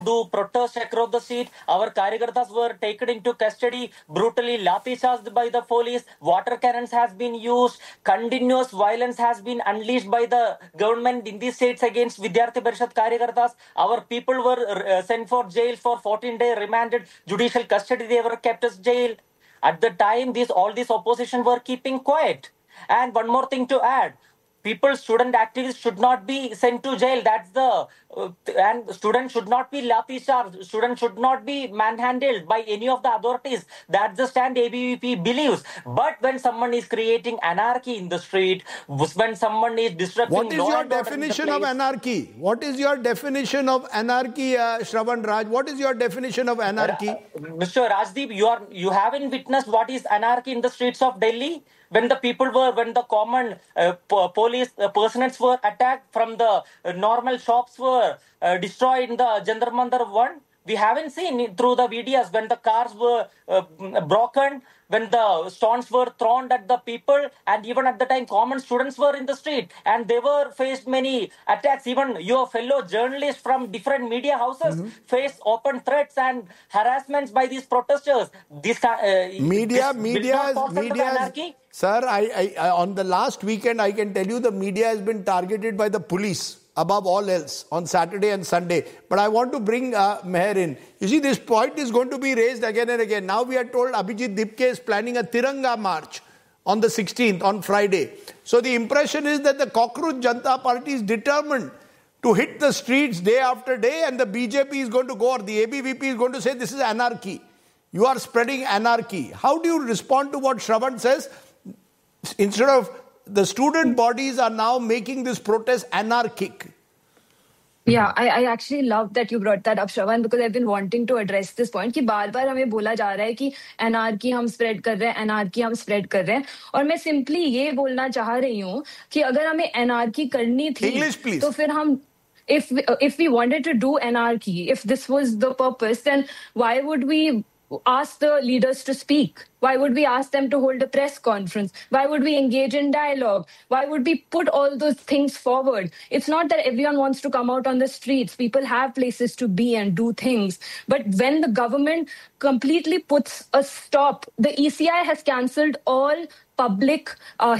do protest across the street. Our Karyakartas were taken into custody, brutally lathi charged by the police. Water cannons has been used. Continuous violence has been unleashed by the government in these states against Vidyarthi Parishad Karyakartas. Our people were sent for jail for 14-day remanded judicial custody. They were kept as jail. At the time, all these opposition were keeping quiet. And one more thing to add, people, student activists should not be sent to jail. That's the and students should not be lathi charged. Students should not be manhandled by any of the authorities. That's the stand ABVP believes. But when someone is creating anarchy in the street, when someone is disrupting what is law your and order definition of anarchy? What is your definition of anarchy, Shravan Raj? What is your definition of anarchy? Mr. Rajdeep, you haven't witnessed what is anarchy in the streets of Delhi. When the common police personnel were attacked, from the normal shops were destroyed in the Jantar Mantar one. We haven't seen it through the videos when the cars were broken, when the stones were thrown at the people, and even at the time common students were in the street and they were faced many attacks. Even your fellow journalists from different media houses face open threats and harassments by these protesters. Media. Sir, on the last weekend, I can tell you the media has been targeted by the police above all else on Saturday and Sunday. But I want to bring Meher in. You see, this point is going to be raised again and again. Now we are told Abhijit Dipke is planning a Tiranga march on the 16th, on Friday. So the impression is that the Cockroach Janata Party is determined to hit the streets day after day, and the BJP is going to go, or the ABVP is going to say this is anarchy. You are spreading anarchy. How do you respond to what Shravan says? Instead of the student bodies are now making this protest anarchic. Yeah, I actually love that you brought that up, Shravan, because I've been wanting to address this point कि बार-बार हमें बोला जा रहा है कि anarchy हम spread कर रहे हैं, anarchy हम spread कर रहे हैं, और मैं simply ये बोलना चाह रही हूँ कि अगर हमें anarchy करनी थी, English, please. तो फिर हम if we wanted to do anarchy, if this was the purpose, then why would we ask the leaders to speak? Why would we ask them to hold a press conference? Why would we engage in dialogue? Why would we put all those things forward? It's not that everyone wants to come out on the streets. People have places to be and do things. But when the government completely puts a stop, the ECI has cancelled all public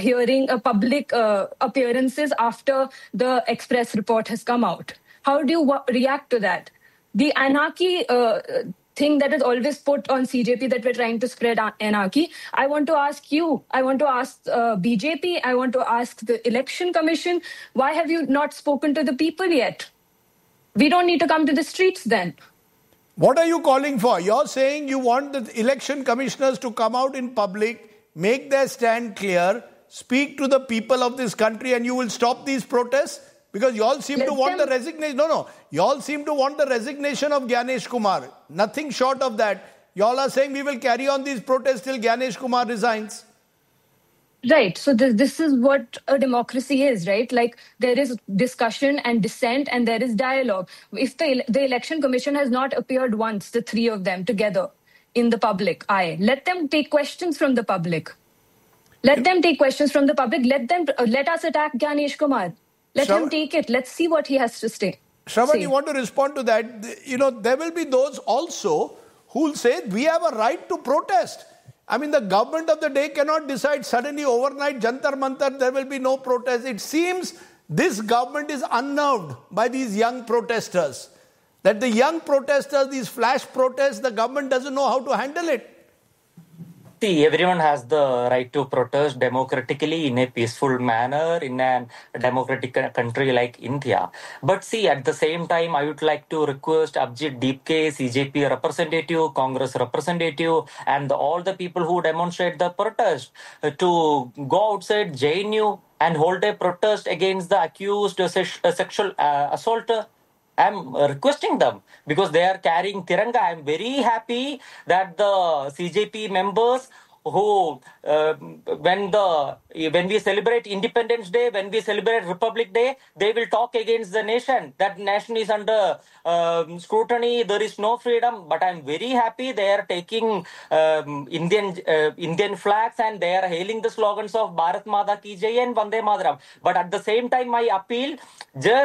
appearances after the Express report has come out. How do you react to that? The anarchy thing that is always put on CJP, that we're trying to spread anarchy. I want to ask you, I want to ask BJP, I want to ask the Election Commission, why have you not spoken to the people yet? We don't need to come to the streets then. What are you calling for? You're saying you want the election commissioners to come out in public, make their stand clear, speak to the people of this country, and you will stop these protests? Because you all seem to want the resignation. No. You all seem to want the resignation of Gyanesh Kumar. Nothing short of that. You all are saying we will carry on these protests till Gyanesh Kumar resigns. Right. So this is what a democracy is, right? Like, there is discussion and dissent and there is dialogue. If the Election Commission has not appeared once, the three of them together in the public eye, let them take questions from the public. Let them take questions from the public. Let us attack Gyanesh Kumar. Let him take it. Let's see what he has to say. Shravan, you want to respond to that? You know, there will be those also who will say we have a right to protest. I mean, the government of the day cannot decide suddenly overnight, Jantar Mantar, there will be no protest. It seems this government is unnerved by these young protesters. That the young protesters, these flash protests, the government doesn't know how to handle it. See, everyone has the right to protest democratically in a peaceful manner in a democratic country like India. But see, at the same time, I would like to request Abhijit Dipke, CJP representative, Congress representative, and all the people who demonstrate the protest to go outside JNU and hold a protest against the accused sexual assault. I'm requesting them because they are carrying Tiranga. I'm very happy that the CJP members who, when we celebrate Independence Day, when we celebrate Republic Day, they will talk against the nation. That nation is under scrutiny. There is no freedom. But I'm very happy they are taking Indian flags and they are hailing the slogans of Bharat Mata Ki Jai and Vande Mataram. But at the same time, my appeal, just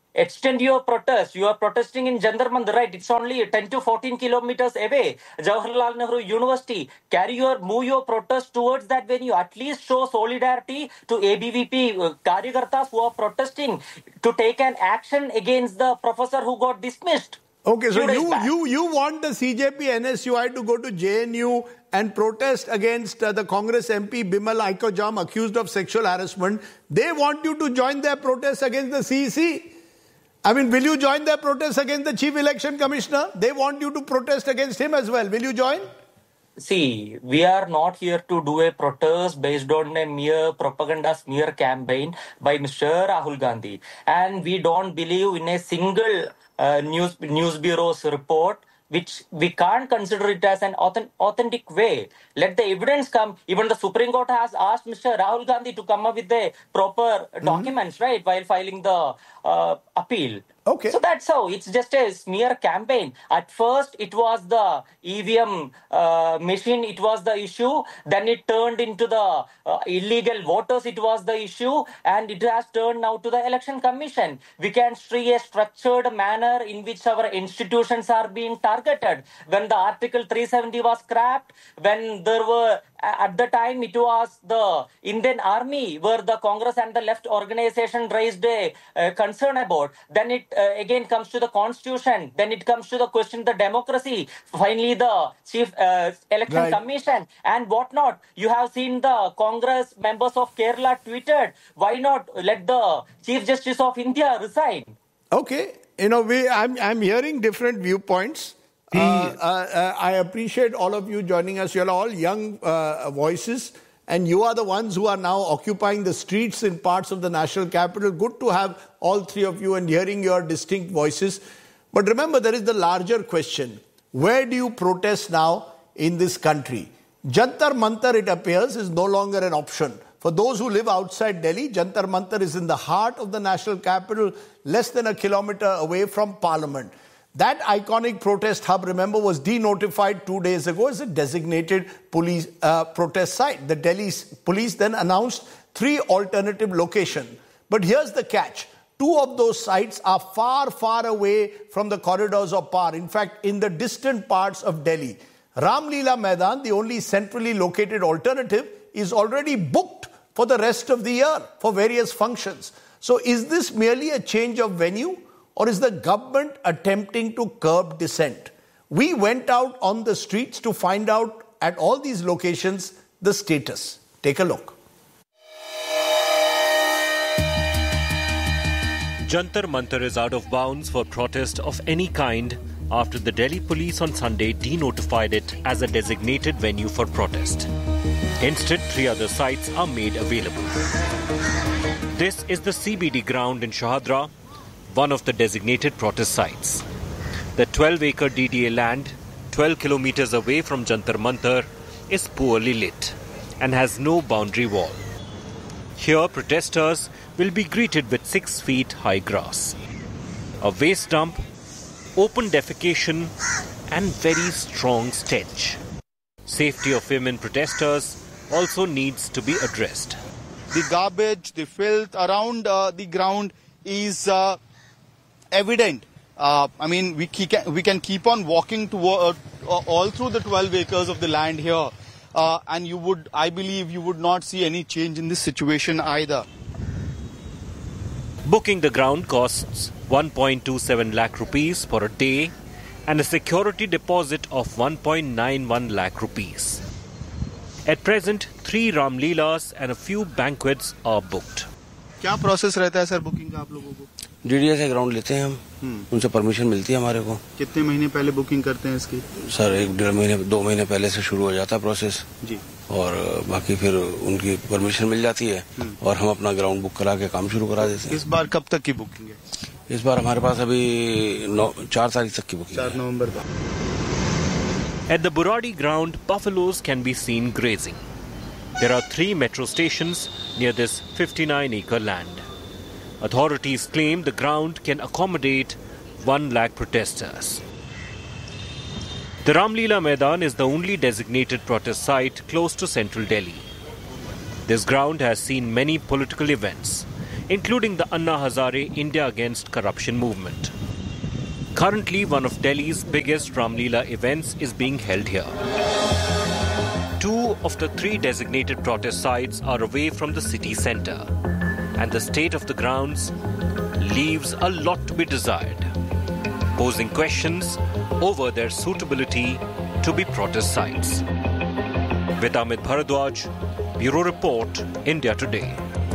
Extend your protest. You are protesting in Jantar Mantar, right? It's only 10 to 14 kilometers away. Jawaharlal Nehru University. Move your protest towards that venue. At least show solidarity to ABVP Karyakartas who are protesting to take an action against the professor who got dismissed. Okay, so you want the CJP NSUI to go to JNU and protest against the Congress MP Bimal Aikojam accused of sexual harassment. They want you to join their protest against the CEC. I mean, will you join their protest against the Chief Election Commissioner? They want you to protest against him as well. Will you join? See, we are not here to do a protest based on a mere propaganda smear campaign by Mr. Rahul Gandhi. And we don't believe in a single news bureau's report, which we can't consider it as an authentic way. Let the evidence come. Even the Supreme Court has asked Mr. Rahul Gandhi to come up with the proper documents, right, while filing the appeal. Okay. So that's how. It's just a smear campaign. At first, it was the EVM machine. It was the issue. Then it turned into the illegal voters. It was the issue. And it has turned now to the Election Commission. We can see a structured manner in which our institutions are being targeted. When the Article 370 was scrapped, when there were, at the time, it was the Indian Army where the Congress and the left organization raised a concern about. Then it again comes to the Constitution. Then it comes to the question the democracy. Finally, the Chief Election Commission and whatnot. You have seen the Congress members of Kerala tweeted, why not let the Chief Justice of India resign? Okay. You know, I'm hearing different viewpoints. I appreciate all of you joining us. You're all young voices, and you are the ones who are now occupying the streets in parts of the national capital. Good to have all three of you and hearing your distinct voices. But remember, there is the larger question. Where do you protest now in this country? Jantar Mantar, it appears, is no longer an option. For those who live outside Delhi, Jantar Mantar is in the heart of the national capital, less than a kilometer away from Parliament. That iconic protest hub, remember, was denotified 2 days ago as a designated police protest site. The Delhi police then announced 3 alternative locations. But here's the catch. 2 of those sites are far, far away from the corridors of power. In fact, in the distant parts of Delhi. Ram Leela Maidan, the only centrally located alternative, is already booked for the rest of the year for various functions. So is this merely a change of venue? Or is the government attempting to curb dissent? We went out on the streets to find out at all these locations the status. Take a look. Jantar Mantar is out of bounds for protest of any kind after the Delhi police on Sunday denotified it as a designated venue for protest. Instead, 3 other sites are made available. This is the CBD ground in Shahadra, one of the designated protest sites. The 12-acre DDA land, 12 kilometers away from Jantar Mantar, is poorly lit and has no boundary wall. Here, protesters will be greeted with 6 feet high grass, a waste dump, open defecation, and very strong stench. Safety of women protesters also needs to be addressed. The garbage, the filth around the ground is evident. I mean, we can keep on walking toward all through the 12 acres of the land here, and I believe you would not see any change in this situation either. Booking the ground costs 1.27 lakh rupees for a day and a security deposit of 1.91 lakh rupees. At present, 3 Ram Leelas and a few banquets are booked. क्या process रहता है sir booking का आप लोगों को? DDA से ground लेते हैं हम, उनसे परमिशन मिलती है हमारे को। कितने महीने पहले बुकिंग करते हैं इसकी? सर 1-1.5 महीने 2 महीने पहले से शुरू हो जाता है प्रोसेस जी, और बाकी फिर उनकी परमिशन मिल जाती है और हम अपना ग्राउंड बुक करा के काम शुरू करा देते हैं। इस बार कब तक की बुकिंग है? इस बार हमारे पास अभी 4 तारीख तक की बुकिंग है। 4 नवंबर तक। At the Buradi ground, buffaloes can be seen grazing. There are 3 metro stations near this 59-acre land. Authorities claim the ground can accommodate 1 lakh protesters. The Ram Leela Maidan is the only designated protest site close to central Delhi. This ground has seen many political events, including the Anna Hazare India Against Corruption movement. Currently, one of Delhi's biggest Ramleela events is being held here. 2 of the 3 designated protest sites are away from the city centre, and the state of the grounds leaves a lot to be desired, posing questions over their suitability to be protest sites. With Amit Bharadwaj, Bureau Report, India Today.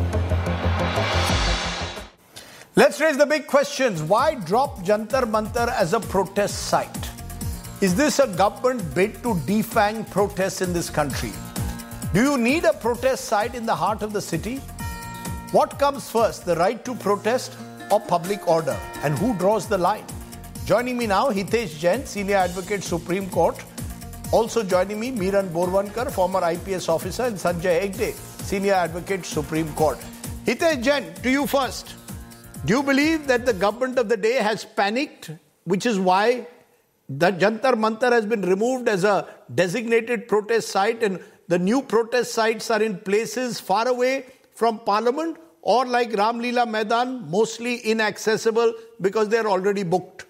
Let's raise the big questions. Why drop Jantar Mantar as a protest site? Is this a government bid to defang protests in this country? Do you need a protest site in the heart of the city? What comes first, the right to protest or public order? And who draws the line? Joining me now, Hitesh Jain, Senior Advocate, Supreme Court. Also joining me, Miran Borwankar, former IPS officer, and Sanjay Hegde, Senior Advocate, Supreme Court. Hitesh Jain, to you first. Do you believe that the government of the day has panicked, which is why the Jantar Mantar has been removed as a designated protest site and the new protest sites are in places far away from Parliament or like Ramleela Maidan, mostly inaccessible because they are already booked?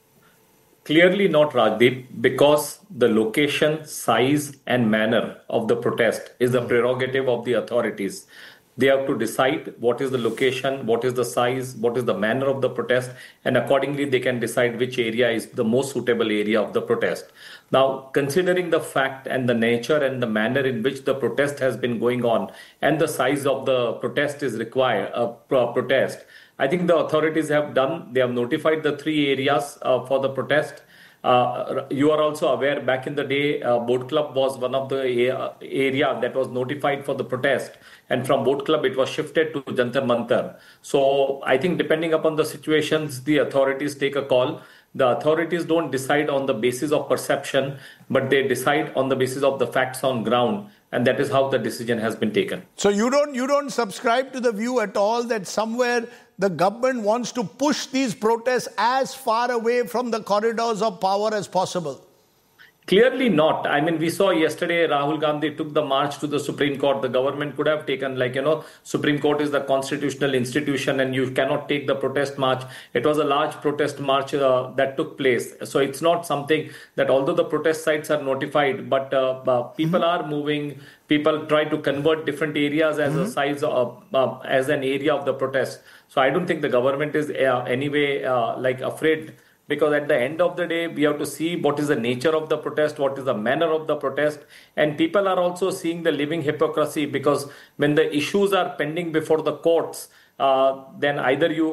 Clearly not, Rajdeep, because the location, size and manner of the protest is the prerogative of the authorities. They have to decide what is the location, what is the size, what is the manner of the protest, and accordingly they can decide which area is the most suitable area of the protest. Now, considering the fact and the nature and the manner in which the protest has been going on and the size of the protest is required, protest, I think the authorities have done, they have notified the 3 areas for the protest. You are also aware back in the day, Boat Club was one of the area that was notified for the protest. And from Boat Club, it was shifted to Jantar Mantar. So I think depending upon the situations, the authorities take a call. The authorities don't decide on the basis of perception, but they decide on the basis of the facts on ground. And that is how the decision has been taken. So you don't subscribe to the view at all that somewhere the government wants to push these protests as far away from the corridors of power as possible? Clearly not. I mean, we saw yesterday Rahul Gandhi took the march to the Supreme Court. The government could have taken, Supreme Court is the constitutional institution and you cannot take the protest march. It was a large protest march that took place. So it's not something that although the protest sites are notified, but people are moving. People try to convert different areas as a size of, as an area of the protest. So I don't think the government is anyway afraid. Because at the end of the day, we have to see what is the nature of the protest, what is the manner of the protest. And people are also seeing the living hypocrisy because when the issues are pending before the courts, then either you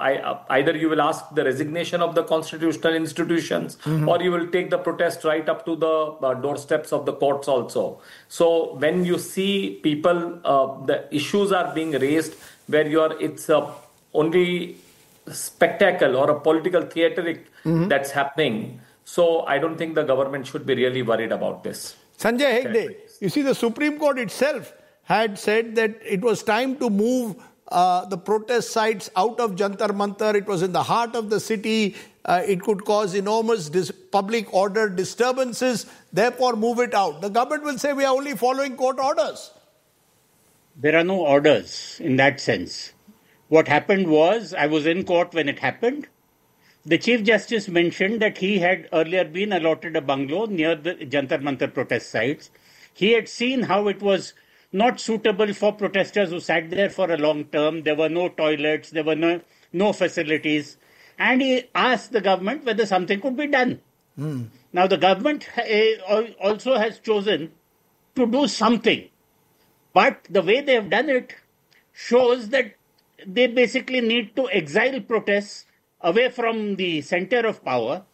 will ask the resignation of the constitutional institutions or you will take the protest right up to the doorsteps of the courts also. So when you see people, the issues are being raised where it's only spectacle or a political theatric that's happening. So I don't think the government should be really worried about this. Sanjay Hegde, you see the Supreme Court itself had said that it was time to move the protest sites out of Jantar Mantar. It was in the heart of the city. It could cause enormous public order disturbances. Therefore, move it out. The government will say we are only following court orders. There are no orders in that sense. What happened was, I was in court when it happened. The Chief Justice mentioned that he had earlier been allotted a bungalow near the Jantar Mantar protest sites. He had seen how it was not suitable for protesters who sat there for a long term. There were no toilets, there were no facilities. And he asked the government whether something could be done. Now the government also has chosen to do something. But the way they have done it shows that they basically need to exile protests away from the center of power.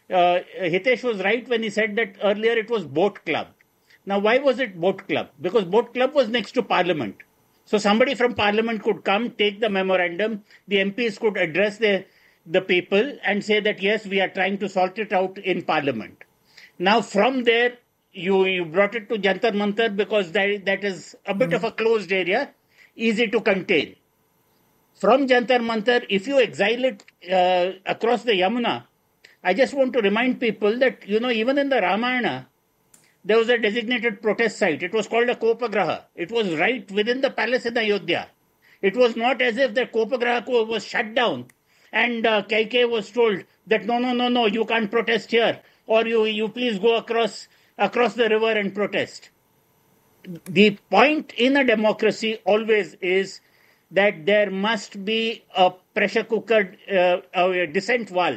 Hitesh was right when he said that earlier it was Boat Club. Now, why was it Boat Club? Because Boat Club was next to Parliament. So somebody from Parliament could come, take the memorandum, the MPs could address the people and say that, yes, we are trying to sort it out in Parliament. Now, from there, you brought it to Jantar Mantar because that is a bit of a closed area, easy to contain. From Jantar Mantar, if you exile it across the Yamuna, I just want to remind people that, even in the Ramayana, there was a designated protest site. It was called a Kopagraha. It was right within the palace in Ayodhya. It was not as if the Kopagraha was shut down and KK was told that no, you can't protest here, or you please go across the river and protest. The point in a democracy always is that there must be a pressure cooker, a descent valve.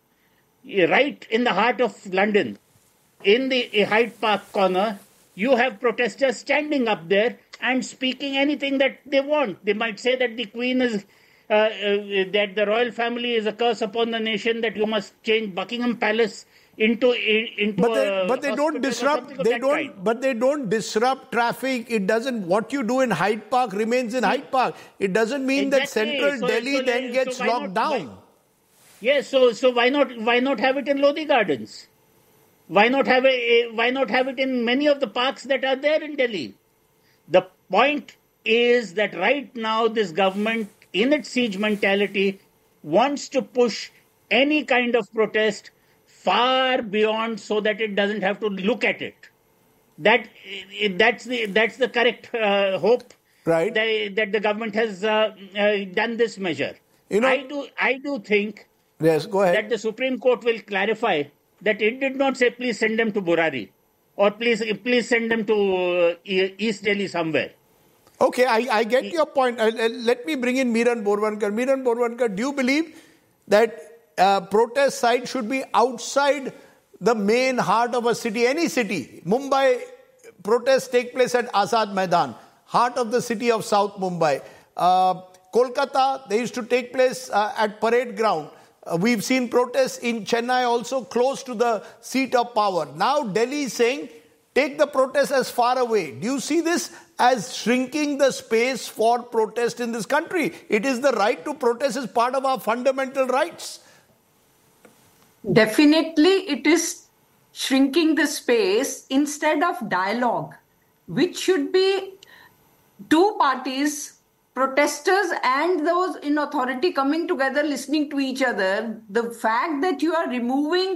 Right in the heart of London, in the Hyde Park corner, you have protesters standing up there and speaking anything that they want. They might say that the Queen is, that the royal family is a curse upon the nation, that you must change Buckingham Palace into but they don't disrupt. But they don't disrupt traffic. It doesn't. What you do in Hyde Park remains in Hyde Park. It doesn't mean that central Delhi then gets locked down. Yes, so why not have it in Lodi Gardens? Why not have it in many of the parks that are there in Delhi? The point is that right now this government, in its siege mentality, wants to push any kind of protest far beyond so that it doesn't have to look at it. That's the correct hope, right? That the government has done this measure. I do think. Yes, go ahead. That the Supreme Court will clarify that it did not say please send them to Burari or please send them to East Delhi somewhere. Okay, I get your point. Let me bring in Miran Borwankar. Miran Borwankar, do you believe that protest site should be outside the main heart of a city, any city? Mumbai protests take place at Azad Maidan, heart of the city of South Mumbai. Kolkata, they used to take place at Parade Ground. We've seen protests in Chennai also close to the seat of power. Now Delhi is saying, take the protest as far away. Do you see this as shrinking the space for protest in this country? It is the right to protest as part of our fundamental rights. Definitely it is shrinking the space instead of dialogue, which should be two parties, protesters and those in authority coming together, listening to each other. The fact that you are moving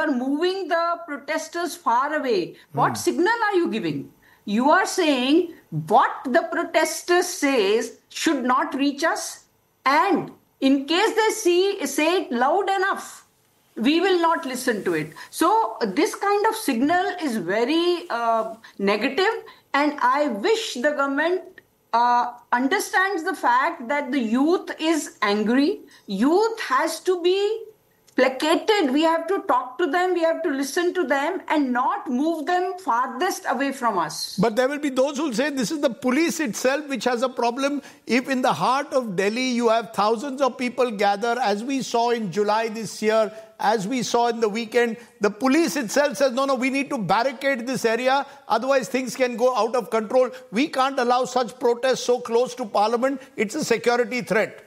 the protesters far away, what signal are you giving? You are saying what the protesters says should not reach us, and in case they say it loud enough, we will not listen to it. So this kind of signal is very negative, and I wish the government understands the fact that the youth is angry. Youth has to be placated. We have to talk to them, we have to listen to them and not move them farthest away from us. But there will be those who will say this is the police itself which has a problem. If in the heart of Delhi you have thousands of people gather, as we saw in July this year, as we saw in the weekend, the police itself says, no, we need to barricade this area, otherwise things can go out of control. We can't allow such protests so close to Parliament. It's a security threat.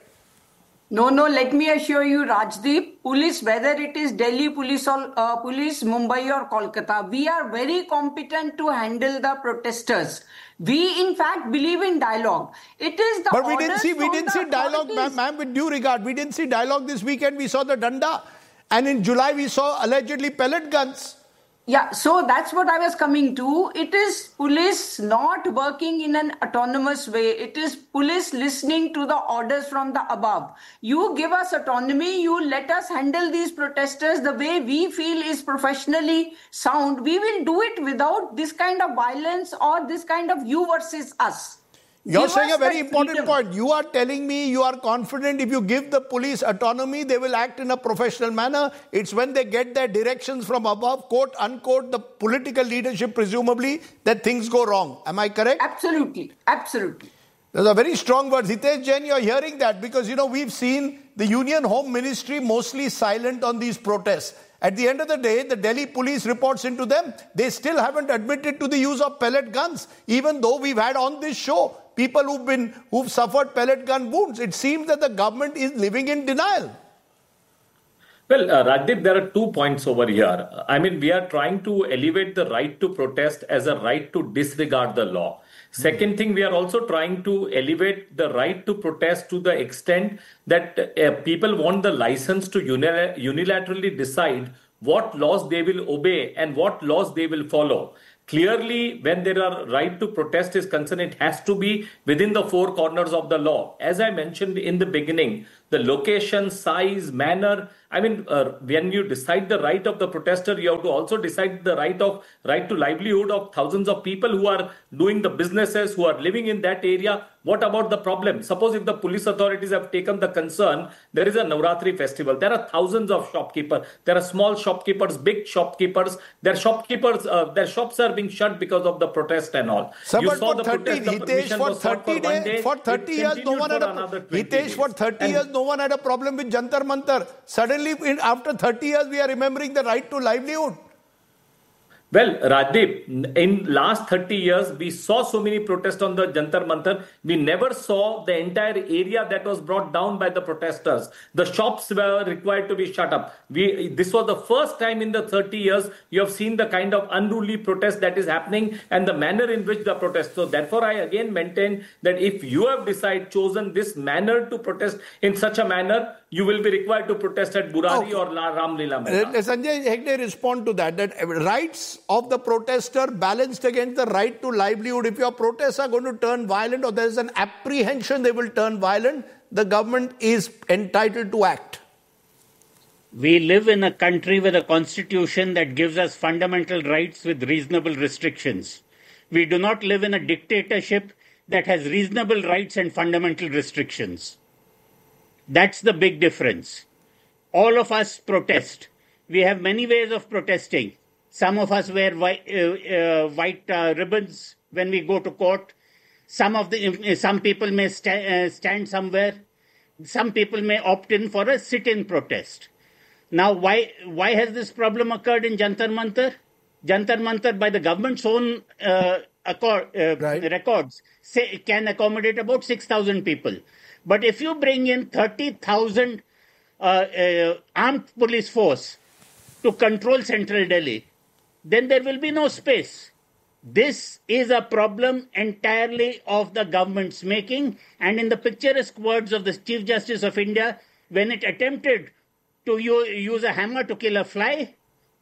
No, let me assure you, Rajdeep, police, whether it is Delhi police or police, Mumbai or Kolkata, we are very competent to handle the protesters. We, in fact, believe in dialogue. It is the But we didn't see dialogue, ma'am, with due regard. We didn't see dialogue this weekend. We saw the danda. And in July, we saw allegedly pellet guns. Yeah, so that's what I was coming to. It is police not working in an autonomous way. It is police listening to the orders from the above. You give us autonomy, you let us handle these protesters the way we feel is professionally sound. We will do it without this kind of violence or this kind of you versus us. You're saying a very important point. You are telling me you are confident if you give the police autonomy, they will act in a professional manner. It's when they get their directions from above, quote, unquote, the political leadership, presumably, that things go wrong. Am I correct? Absolutely. Those are very strong words. Hitesh Jain, you're hearing that because, we've seen the Union Home Ministry mostly silent on these protests. At the end of the day, the Delhi police reports into them. They still haven't admitted to the use of pellet guns, even though we've had on this show people who've suffered pellet gun wounds. It seems that the government is living in denial. Well, Rajdeep, there are 2 points over here. I mean, we are trying to elevate the right to protest as a right to disregard the law. Second thing, we are also trying to elevate the right to protest to the extent that people want the license to unilaterally decide what laws they will obey and what laws they will follow. clearly, when there are right to protest is concerned, it has to be within the four corners of the law. As I mentioned in the beginning, the location, size, manner. I mean, when you decide the right of the protester, you have to also decide the right to livelihood of thousands of people who are doing the businesses, who are living in that area. What about the problem? Suppose if the police authorities have taken the concern, there is a Navratri festival. There are thousands of shopkeepers. There are small shopkeepers, big shopkeepers. Their shops are being shut because of the protest and all. Sir, you but saw for the 30, protest, the Hitesh, permission was sought for 1 day. For 30 years, no one had Hitesh, for 30 years, no one had a problem with Jantar Mantar. Suddenly, after 30 years, we are remembering the right to livelihood. Well, Rajdeep, in last 30 years, we saw so many protests on the Jantar Mantar. We never saw the entire area that was brought down by the protesters. The shops were required to be shut up. This was the first time in the 30 years you have seen the kind of unruly protest that is happening and the manner in which the protest. So therefore, I again maintain that if you have chosen this manner to protest in such a manner, you will be required to protest at Burari or Ram Leela Maidan. Sanjay Hegde respond to that rights of the protester balanced against the right to livelihood. If your protests are going to turn violent or there is an apprehension they will turn violent, the government is entitled to act. We live in a country with a constitution that gives us fundamental rights with reasonable restrictions. We do not live in a dictatorship that has reasonable rights and fundamental restrictions. That's the big difference. All of us protest. We have many ways of protesting. Some of us wear white ribbons when we go to court. Some people may stand somewhere. Some people may opt in for a sit-in protest. Now, why has this problem occurred in Jantar Mantar? Jantar Mantar, by the government's own records, can accommodate about 6,000 people. But if you bring in 30,000 armed police force to control central Delhi, then there will be no space. This is a problem entirely of the government's making. And in the picturesque words of the Chief Justice of India, when it attempted to use a hammer to kill a fly,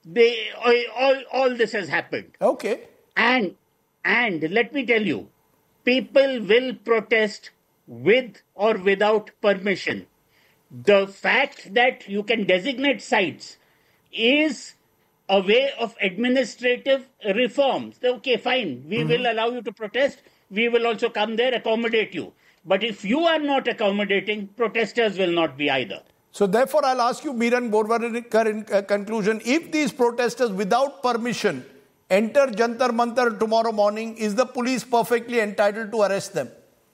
all this has happened. Okay. And let me tell you, people will protest with or without permission. The fact that you can designate sites is a way of administrative reforms. Okay, fine, we will allow you to protest. We will also come there, accommodate you. But if you are not accommodating, protesters will not be either. So therefore, I'll ask you, Miran Borwarkar, in conclusion, if these protesters without permission enter Jantar Mantar tomorrow morning, is the police perfectly entitled to arrest them?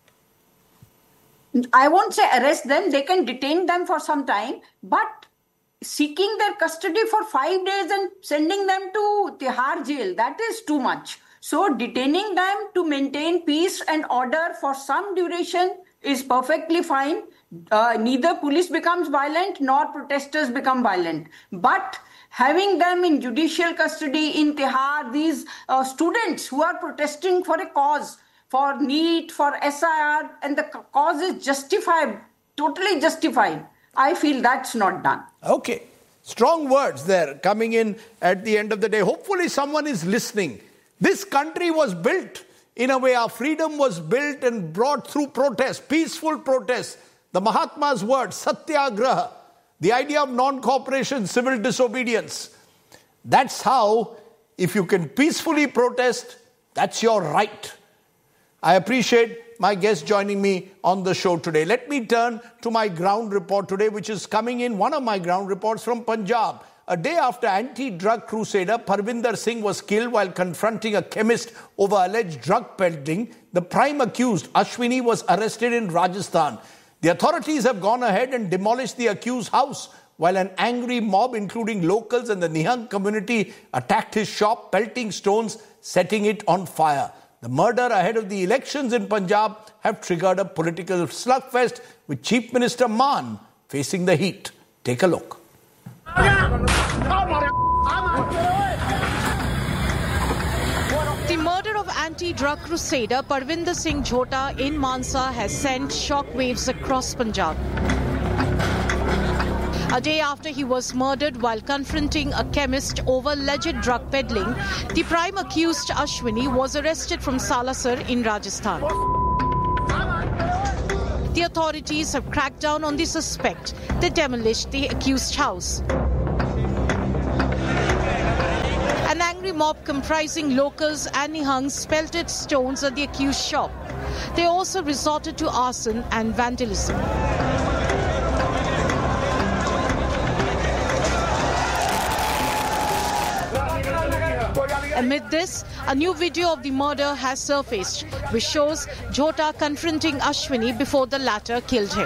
I won't say arrest them. They can detain them for some time, but seeking their custody for 5 days and sending them to Tihar jail, that is too much. So detaining them to maintain peace and order for some duration is perfectly fine. Neither police becomes violent nor protesters become violent. But having them in judicial custody in Tihar, these students who are protesting for a cause, for NEET, for SIR, and the cause is justified, totally justified, I feel that's not done. Okay. Strong words there coming in at the end of the day. Hopefully someone is listening. This country was built in a way. Our freedom was built and brought through protest, peaceful protest. The Mahatma's words, Satyagraha, the idea of non-cooperation, civil disobedience. That's how, if you can peacefully protest, that's your right. I appreciate my guest joining me on the show today. Let me turn to my ground report today, which is coming in, one of my ground reports from Punjab. A day after anti-drug crusader Parvinder Singh was killed while confronting a chemist over alleged drug peddling, the prime accused, Ashwini, was arrested in Rajasthan. The authorities have gone ahead and demolished the accused's house, while an angry mob, including locals and the Nihang community, attacked his shop, pelting stones, setting it on fire. The murder ahead of the elections in Punjab have triggered a political slugfest, with Chief Minister Maan facing the heat. Take a look. The murder of anti-drug crusader Parvinder Singh Jhota in Mansa has sent shockwaves across Punjab. A day after he was murdered while confronting a chemist over alleged drug peddling, the prime accused Ashwini was arrested from Salasar in Rajasthan. The authorities have cracked down on the suspect. They demolished the accused house. An angry mob comprising locals and Nihangs pelted stones at the accused shop. They also resorted to arson and vandalism. Amid this, a new video of the murder has surfaced, which shows Jhota confronting Ashwini before the latter killed him.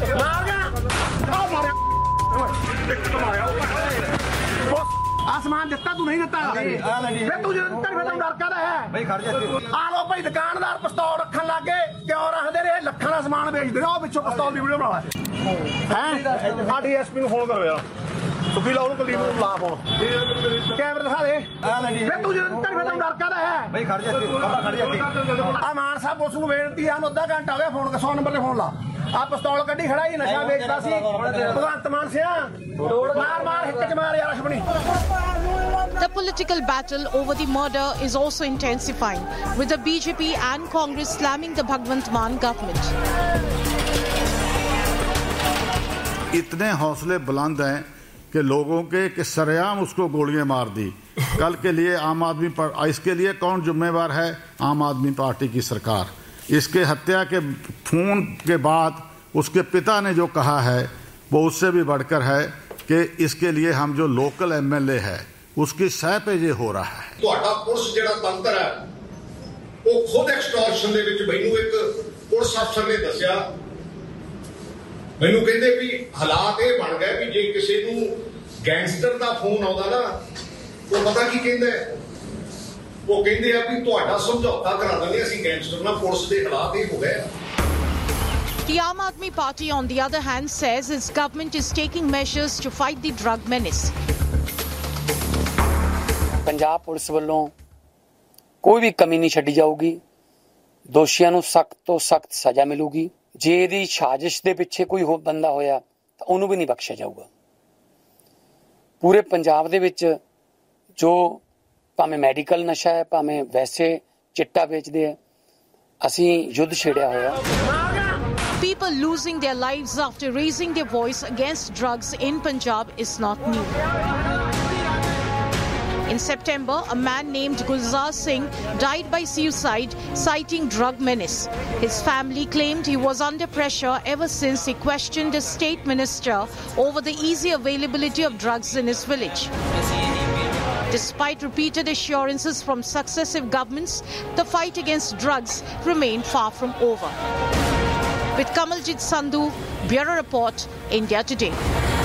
आसमान दिता तू नहीं दिता फिर तू जो दिता फिर तू डर कादा है भाई खड़ जा आ लो भाई दुकानदार पिस्तौल रखन लागे क्यों रखदे रे ਲੱਖਾਂ ਦਾ ਸਮਾਨ ਵੇਚਦੇ ਨੇ ਉਹ ਪਿੱਛੋਂ ਪਿस्तौल ਦੀ ਵੀਡੀਓ ਬਣਾ ਹੈ ਆ ਡੀਐਸਪੀ ਨੂੰ ਫੋਨ ਕਰੋ ਯਾਰ ਸੁਖੀ ਲਾਓ ਨੂੰ ਕੁਲਦੀਪ ਨੂੰ ਲਾ ਫੋਨ ਕੈਮਰਾ ਦਿਖਾ ਦੇ ਫਿਰ ਤੂੰ ਜੋ ਦਿੱਤਾ ਫਿਰ ਤੂੰ ਡਰ ਕਾਦਾ ਹੈ ਭਾਈ ਖੜ ਜਾ ਆ ਮਾਨ ਸਾਹਿਬ ਪੁਲਿਸ ਨੂੰ ਬੇਨਤੀ ਆ ਨੂੰ ਅੱਧਾ ਘੰਟਾ ਹੋ ਗਿਆ ਫੋਨ 100 ਨੰਬਰ ਤੇ ਫੋਨ ਲਾ ਆ ਪਿਸਤੌਲ ਕੱਢੀ ਖੜਾ ਹੀ ਨਸ਼ਾ ਵੇਚਦਾ ਸੀ ਭਗਵੰਤ ਮਾਨ ਸਿਆ ਮਾਰ ਮਾਰ ਹਿੱਕ ਚ ਮਾਰ ਯਾਰ Ashwani The political battle over the murder is also intensifying, with the BJP and Congress slamming the Bhagwant Mann government. इतने हौसले बुलंद हैं कि लोगों के कि सरेआम उसको गोलियां मार दी। कल के लिए आम आदमी इसके लिए कौन जिम्मेवार है? आम आदमी पार्टी की सरकार। इसके हत्या के फोन के बाद उसके पिता ने जो कहा है वो उससे भी बढ़कर है कि इसके लिए हम जो लोकल MLA है उसकी सह पे ये हो रहा है। ਤੁਹਾਡਾ ਪੁਲਿਸ ਜਿਹੜਾ ਤੰਤਰ ਹੈ ਉਹ ਖੁਦ ਐਕਸਟੋਰਸ਼ਨ ਦੇ ਵਿੱਚ ਮੈਨੂੰ ਇੱਕ ਪੁਲਿਸ ਅਫਸਰ ਨੇ ਦੱਸਿਆ ਮੈਨੂੰ ਕਹਿੰਦੇ ਵੀ ਹਾਲਾਤ ਇਹ ਬਣ ਗਏ ਵੀ ਜੇ ਕਿਸੇ ਨੂੰ ਗੈਂਗਸਟਰ ਦਾ ਫੋਨ ਆਉਂਦਾ ਨਾ ਉਹ ਪਤਾ ਕੀ ਕਹਿੰਦਾ ਉਹ ਕਹਿੰਦੇ ਆ ਵੀ ਤੁਹਾਡਾ ਸਮਝੌਤਾ ਕਰਾ ਦਿੰਦੇ ਅਸੀਂ ਗੈਂਗਸਟਰ ਨਾਲ ਪੁਲਿਸ ਦੇ ਹਾਲਾਤ ਇਹ ਹੋ ਗਏ। The Aam Aadmi Party, on the other hand, says its government is taking measures to fight the drug menace. Punjab police ਵੱਲੋਂ ਕੋਈ ਵੀ ਕਮੀ ਨਹੀਂ ਛੱਡੀ ਜਾਊਗੀ। ਦੋਸ਼ੀਆਂ ਨੂੰ ਸਖਤ ਤੋਂ ਸਖਤ ਸਜ਼ਾ ਮਿਲੂਗੀ। ਜੇ ਇਹਦੀ ਸਾਜ਼ਿਸ਼ ਦੇ ਪਿੱਛੇ ਕੋਈ ਹੋਰ ਬੰਦਾ ਹੋਇਆ ਤਾਂ ਉਹਨੂੰ ਵੀ ਨਹੀਂ ਬਖਸ਼ਿਆ ਜਾਊਗਾ। ਪੂਰੇ ਪੰਜਾਬ ਦੇ ਵਿੱਚ ਜੋ ਭਾਵੇਂ ਮੈਡੀਕਲ ਨਸ਼ਾ ਹੈ ਭਾਵੇਂ ਵੈਸੇ ਚਿੱਟਾ ਵੇਚਦੇ ਆ ਅਸੀਂ ਯੁੱਧ ਛੇੜਿਆ ਹੋਇਆ। People losing their lives after raising their voice against drugs in Punjab is not new. In September, a man named Gulzar Singh died by suicide, citing drug menace. His family claimed he was under pressure ever since he questioned a state minister over the easy availability of drugs in his village. Despite repeated assurances from successive governments, the fight against drugs remained far from over. With Kamaljit Sandhu, Bureau Report, India Today.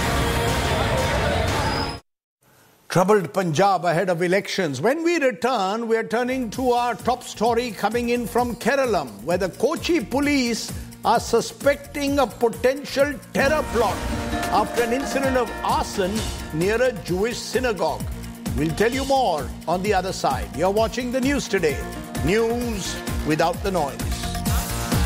Troubled Punjab ahead of elections. When we return, we are turning to our top story coming in from Kerala, where the Kochi police are suspecting a potential terror plot after an incident of arson near a Jewish synagogue. We'll tell you more on the other side. You're watching the news today. News without the noise.